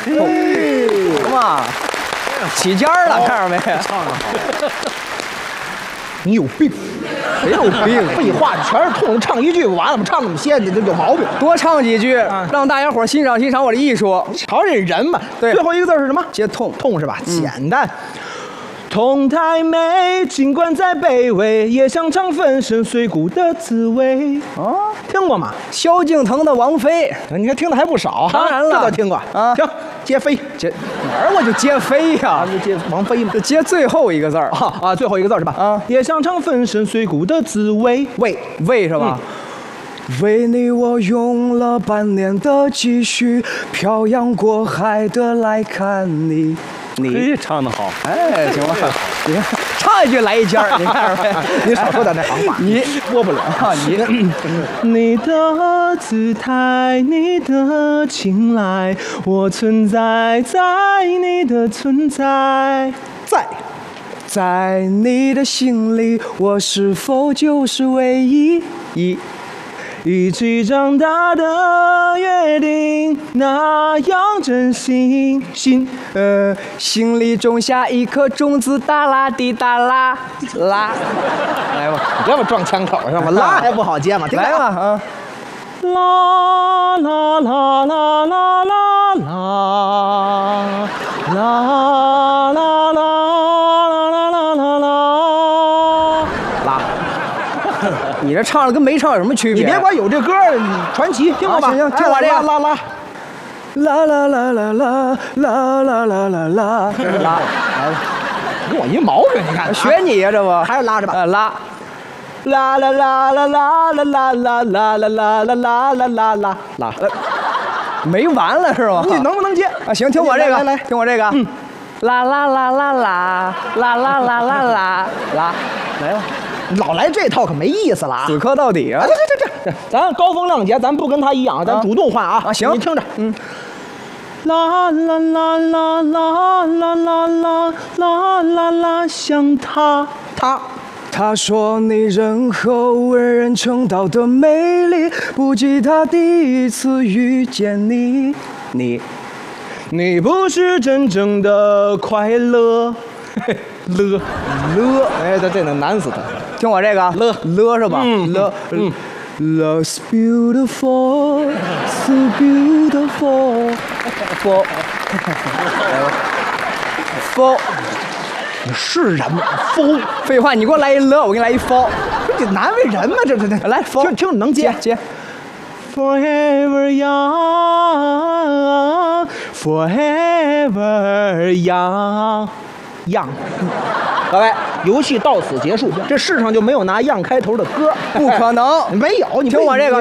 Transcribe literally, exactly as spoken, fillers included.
嘛，起尖儿了，看着没？ 唱的好。你有病！ 谁有病？ 废话，全是痛，唱一句不完了吗？唱那么些，你这有毛病。 多唱几句，让大家伙欣赏欣赏我的艺术。 瞧这人嘛， 对， 最后一个字是什么？ 接痛， 痛是吧？简单。痛太美，尽管再卑微，也想尝粉身碎骨的滋味。 哦， 听过吗？ 萧敬腾的《王妃》， 你看听的还不少。 当然了， 这倒听过啊。 行，接飞， 接哪儿我就接飞呀， 就接王妃嘛， 就接最后一个字儿啊啊，最后一个字是吧？ 啊， 也想尝粉身碎骨的滋味。味味是吧？为你我用了半年的积蓄，漂洋过海的来看你。 你唱得好， 哎，行吧，你看唱一句来一尖儿，你看着没？ 你少说点那行话， 你播不了啊！ 你你的姿态，你的青睐，我存在在你的存在，在在你的心里，我是否就是唯一？一。 一起长大的约定，那样真心，心呃，心里种下一颗种子，哒啦滴哒啦啦。来吧， 你这不撞枪口上吗？拉还不好接吗？ 来吧啊！ 啦啦啦啦啦啦啦啦啦啦啦啦啦啦。 你这唱的跟没唱有什么区别？ 你别管有这歌传奇，听过吧？ 行行，听我这个。 啦啦啦啦啦啦啦啦啦啦啦啦，拉，来吧， 跟我一毛病，你看， 学你呀，这不还是拉着吧？ 拉， 啦啦啦啦啦啦啦啦啦啦啦啦啦啦啦啦， 没完了是吧？ 你能不能接啊？行，听我这个， 来来， 听我这个，啦啦啦啦啦啦啦啦啦啦，拉，来吧。 老来这套可没意思了啊！ 死磕到底啊！ 这这这这，咱高风亮节，咱不跟他一样，咱主动换啊！ 啊，行， 你听着，嗯，啦啦啦啦啦啦啦啦啦啦啦，像他他。 他说你仁厚为人称道的美丽，不及他第一次遇见你，你， 你不是真正的快乐。乐乐，哎，这这能难死他。 听我这个，乐乐是吧？ 嗯， 乐，嗯 ，Love's beautiful, so beautiful, for, for， 你是人吗 ？for， 废话，你给我来一乐，我给你来一 for， 这难为人吗？这这这， 来 for， 听听你能接接。 Forever young, forever young。样，各位，游戏到此结束。这世上就没有拿样开头的歌， 不可能， 没有。你听我这个。